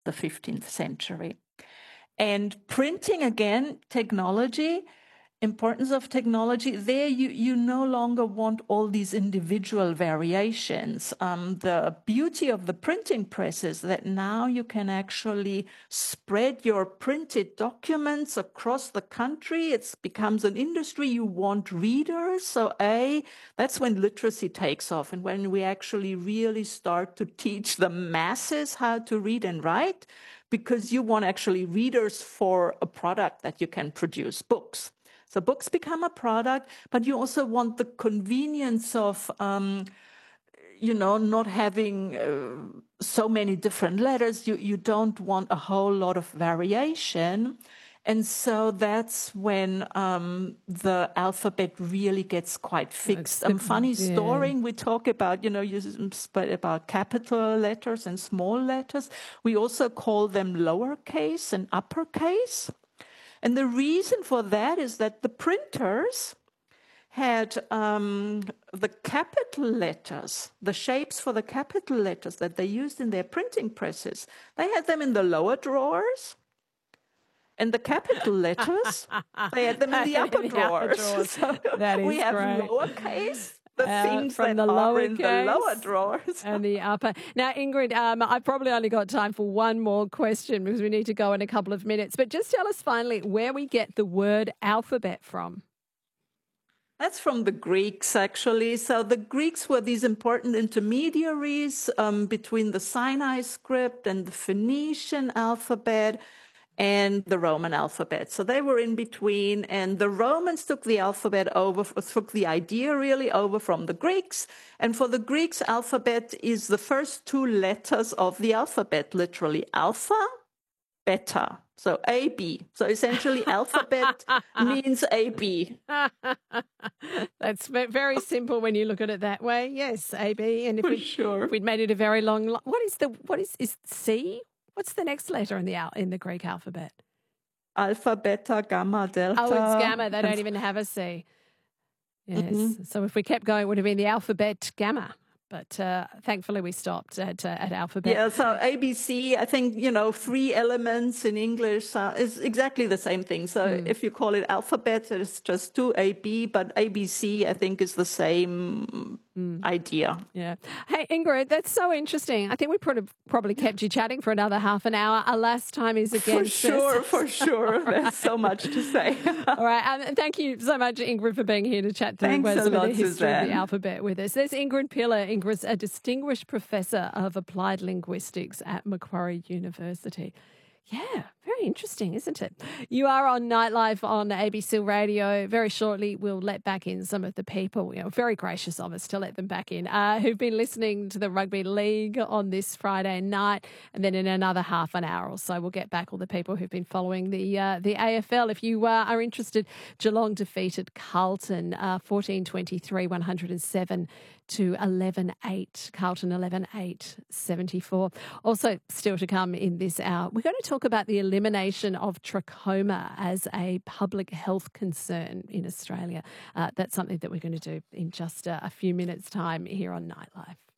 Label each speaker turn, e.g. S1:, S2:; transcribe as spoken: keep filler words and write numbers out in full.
S1: the fifteenth century. And printing, again, technology, importance of technology, there you, you no longer want all these individual variations. Um, the beauty of the printing press is that now you can actually spread your printed documents across the country. It becomes an industry. You want readers. So A, that's when literacy takes off and when we actually really start to teach the masses how to read and write, because you want actually readers for a product that you can produce, books. So books become a product, but you also want the convenience of, um, you know, not having uh, so many different letters. You, you don't want a whole lot of variation. And so that's when um, the alphabet really gets quite fixed. A um, funny yeah. story, we talk about, you know, you spoke about capital letters and small letters. We also call them lowercase and uppercase. And the reason for that is that the printers had um, the capital letters, the shapes for the capital letters that they used in their printing presses. They had them in the lower drawers. And the capital letters, they had them in the upper drawers. drawers. So
S2: that is
S1: we have
S2: great.
S1: lowercase. The
S2: Uh,
S1: things
S2: from
S1: that
S2: the
S1: are
S2: lower
S1: in
S2: case
S1: the lower drawers.
S2: And the upper. Now, Ingrid, um, I've probably only got time for one more question because we need to go in a couple of minutes. But just tell us finally where we get the word alphabet from.
S1: That's from the Greeks, actually. So the Greeks were these important intermediaries um, between the Sinai script and the Phoenician alphabet and the Roman alphabet. So they were in between, and the Romans took the alphabet over, took the idea really over from the Greeks. And for the Greeks, alphabet is the first two letters of the alphabet, literally alpha, beta. So A B. So essentially alphabet means A B.
S2: That's very simple when you look at it that way. Yes, A B. And if,
S1: For
S2: we,
S1: sure.
S2: if we'd made it a very long, what is the, what is, is C? What's the next letter in the in the Greek alphabet?
S1: Alpha, beta, gamma, delta.
S2: Oh, it's gamma. They don't even have a C. Yes. Mm-hmm. So if we kept going, it would have been the alphabet gamma. But uh, thankfully we stopped at uh, at alphabet.
S1: Yeah, so A B C, I think, you know, three elements in English uh, is exactly the same thing. So mm. if you call it alphabet, it's just two A B, but A B C, I think, is the same mm. idea.
S2: Yeah. Hey, Ingrid, that's so interesting. I think we probably kept you chatting for another half an hour. Alas, time is against
S1: For sure,
S2: us.
S1: for sure. There's so much to say.
S2: All right. Um, thank you so much, Ingrid, for being here to chat through
S1: Thanks a lot,
S2: the history
S1: Suzanne.
S2: of the alphabet with us. There's Ingrid Pillar. Ingrid's a distinguished professor of applied linguistics at Macquarie University. Yeah, very interesting, isn't it? You are on Nightlife on A B C Radio. Very shortly, we'll let back in some of the people, you know, very gracious of us to let them back in, uh, who've been listening to the Rugby League on this Friday night. And then in another half an hour or so, we'll get back all the people who've been following the uh, the A F L. If you uh, are interested, Geelong defeated Carlton uh, fourteen twenty-three, one hundred seven to eleven eight. Carlton eleven eight seventy-four. Also, still to come in this hour, we're going to talk about the elimination of trachoma as a public health concern in Australia. Uh, that's something that we're going to do in just a, a few minutes' time here on Nightlife.